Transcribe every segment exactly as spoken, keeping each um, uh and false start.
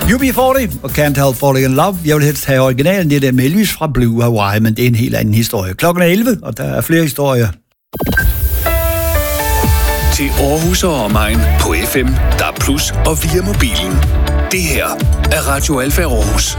U B fyrre og Can't Help Falling in Love. Jeg vil helst have originalen, det er den med Elvis fra Blue Hawaii, men det er en helt anden historie. Klokken er elleve, og der er flere historier. Til Aarhus og omegn på F M, D A B plus og via mobilen. Det her er Radio Alfa Aarhus.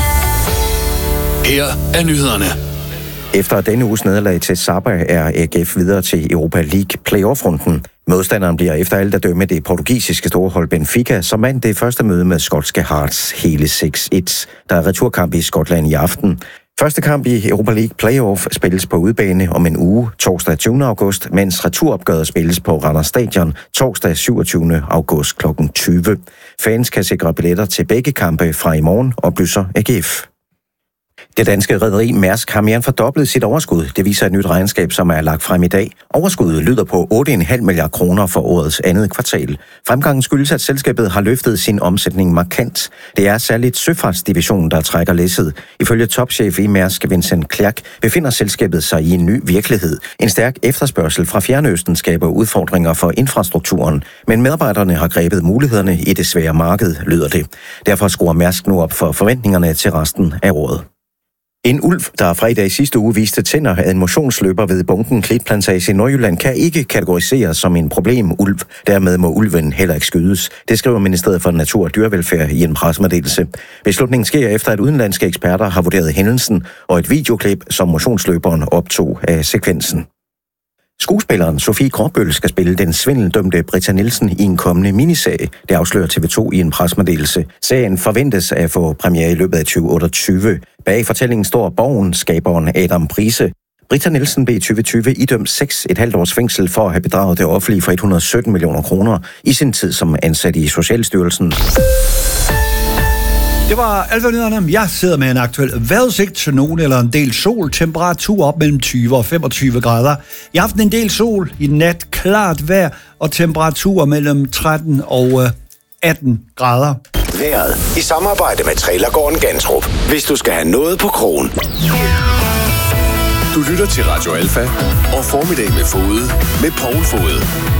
Her er nyhederne. Efter denne uges nederlag til Saba er A G F videre til Europa League playoff-runden. Modstanderen bliver efter alt at dømme det portugisiske storhold Benfica, som vandt det første møde med skotske Hearts hele seks et. Der er returkamp i Skotland i aften. Første kamp i Europa League Playoff spilles på udebane om en uge, torsdag tyvende august, mens returopgøret spilles på Randers Stadion torsdag syvogtyvende august klokken tyve. Fans kan sikre billetter til begge kampe fra i morgen, oplyser A G F. Det danske rederi Mærsk har mere end fordoblet sit overskud. Det viser et nyt regnskab, som er lagt frem i dag. Overskuddet lyder på otte komma fem milliarder kroner for årets andet kvartal. Fremgangen skyldes, at selskabet har løftet sin omsætning markant. Det er særligt søfartsdivisionen, der trækker læsset. Ifølge topchef i Mærsk, Vincent Clerc, befinder selskabet sig i en ny virkelighed. En stærk efterspørgsel fra Fjernøsten skaber udfordringer for infrastrukturen, men medarbejderne har grebet mulighederne i det svære marked, lyder det. Derfor skruer Mærsk nu op for forventningerne til resten af året. En ulv, der fredag i sidste uge viste tænder af en motionsløber ved Bunken Klitplantage i Nordjylland, kan ikke kategoriseres som en problemulv. Dermed må ulven heller ikke skydes. Det skriver Ministeriet for Natur og Dyrevelfærd i en pressemeddelelse. Beslutningen sker efter, at udenlandske eksperter har vurderet hændelsen og et videoklip, som motionsløberen optog af sekvensen. Skuespilleren Sofie Gråbøl skal spille den svindeldømte Britta Nielsen i en kommende miniserie. Det afslører T V to i en pressemeddelelse. Serien forventes at få premiere i løbet af tyve otteogtyve. Bag fortællingen står Borgen, skaberen Adam Prise. Britta Nielsen blev i tyve tyve idømt seks komma fem års fængsel for at have bedraget det offentlige for et hundrede og sytten millioner kroner i sin tid som ansat i Socialstyrelsen. Det var Alfa-nyhederne. Jeg sidder med en aktuel vejrudsigt til nogen eller en del sol. Temperatur op mellem tyve og femogtyve grader. I aften en del sol. I nat klart vejr og temperatur mellem tretten og atten grader. Vejret i samarbejde med Trailergården Gantrup. Hvis du skal have noget på krogen. Du lytter til Radio Alfa og Formiddag med Fode med Poul Fode.